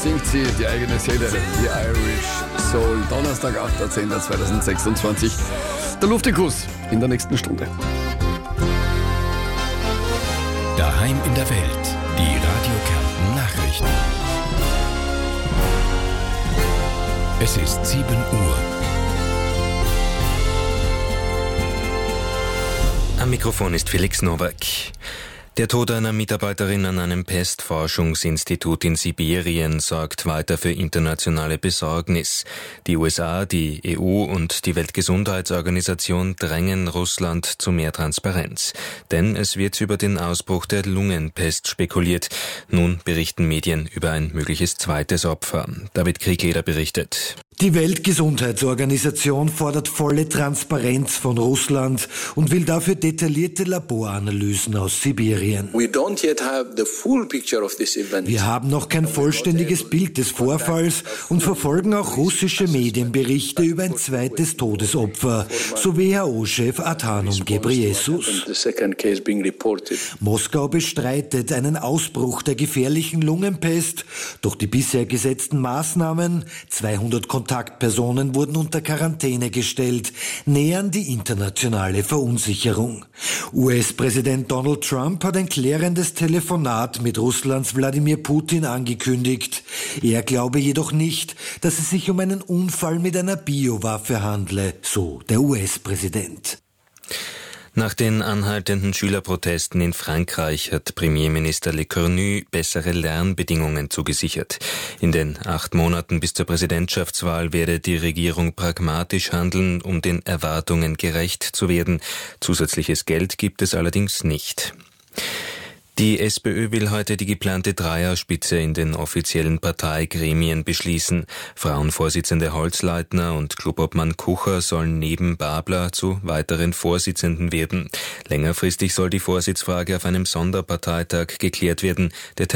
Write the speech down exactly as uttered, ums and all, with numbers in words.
singt sie die eigene Seele, die Irish Soul. Donnerstag, achter zehnter zweitausendsechsundzwanzig. Der Luftikus in der nächsten Stunde. Daheim in der Welt, die Radio Kärnten Nachrichten. Es ist sieben Uhr. Am Mikrofon ist Felix Nowak. Der Tod einer Mitarbeiterin an einem Pestforschungsinstitut in Sibirien sorgt weiter für internationale Besorgnis. Die U S A, die E U und die Weltgesundheitsorganisation drängen Russland zu mehr Transparenz. Denn es wird über den Ausbruch der Lungenpest spekuliert. Nun berichten Medien über ein mögliches zweites Opfer. David Kriegleder berichtet. Die Weltgesundheitsorganisation fordert volle Transparenz von Russland und will dafür detaillierte Laboranalysen aus Sibirien. Wir haben noch kein vollständiges Bild des Vorfalls und verfolgen auch russische Medienberichte über ein zweites Todesopfer, so W H O-Chef Adhanom Ghebreyesus. Moskau bestreitet einen Ausbruch der gefährlichen Lungenpest, doch die bisher gesetzten Maßnahmen, zweihundert Kontaktpersonen wurden unter Quarantäne gestellt, nähern die internationale Verunsicherung. U S-Präsident Donald Trump hat ein klärendes Telefonat mit Russlands Wladimir Putin angekündigt. Er glaube jedoch nicht, dass es sich um einen Unfall mit einer Biowaffe handle, so der U S-Präsident. Nach den anhaltenden Schülerprotesten in Frankreich hat Premierminister Lecornu bessere Lernbedingungen zugesichert. In den acht Monaten bis zur Präsidentschaftswahl werde die Regierung pragmatisch handeln, um den Erwartungen gerecht zu werden. Zusätzliches Geld gibt es allerdings nicht. Die SPÖ will heute die geplante Dreierspitze in den offiziellen Parteigremien beschließen. Frauenvorsitzende Holzleitner und Clubobmann Kucher sollen neben Babler zu weiteren Vorsitzenden werden. Längerfristig soll die Vorsitzfrage auf einem Sonderparteitag geklärt werden. Der